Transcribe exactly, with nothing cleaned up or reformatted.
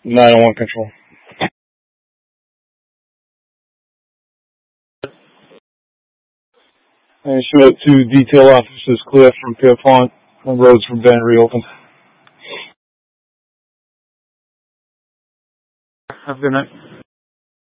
nine oh one control. And show it to detail officers Cliff from Pierpont. The roads for Ben reopened. Have a good night.